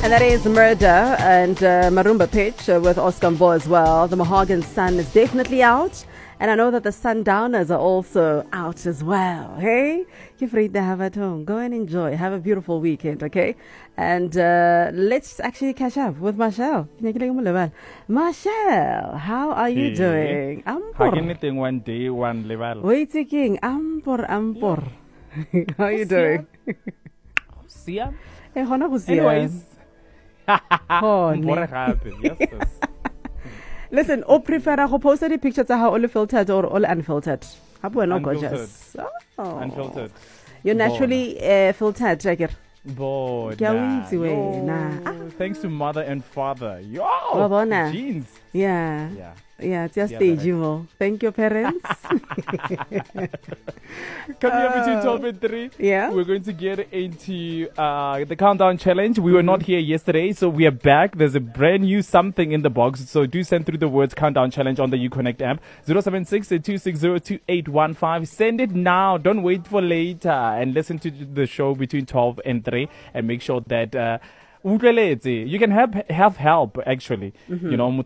And that is Murder and Marumba Pitch with Oscar Mbo as well. The Mahogany Sun is definitely out. And I know that the Sundowners are also out as well. Hey, you're free to have at home. Go and enjoy. Have a beautiful weekend, okay? And let's actually catch up with Marshall. Marshall, how are you doing? Anything one day, one level. Wait, King. Ampor. How are you doing? See ya. Anyways. More happy. Yes. Listen, o prefer go post the pictures of how all filtered or all unfiltered? How bueno gorgeous. Unfiltered. You're naturally filtered, Jagger. Boy. Thanks to mother and father. Yo. Jeans. Yeah. It's your stage, you will. Thank your parents. Coming up between 12 and 3, we're going to get into the countdown challenge. We were not here yesterday, so we are back. There's a brand new something in the box, so do send through the words countdown challenge on the Uconnect app. 076-260-2815. Send it now. Don't wait for later. And listen to the show between 12 and 3 and make sure that you can have help actually. You know,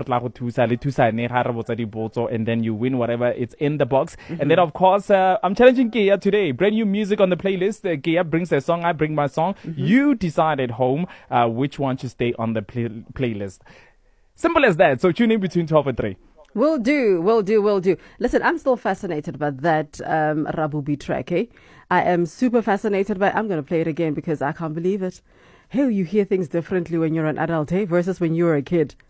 and then you win whatever it's in the box. And then of course I'm challenging Kia today. Brand new music on the playlist. Kia brings their song, I bring my song. You decide at home which one should stay on the playlist. Simple as that. So tune in between 12 and 3. Will do. Listen, I'm still fascinated by that Rabubi track, eh? I am super fascinated by it. I'm going to play it again because I can't believe it. Hey, you hear things differently when you're an adult, hey, versus when you were a kid.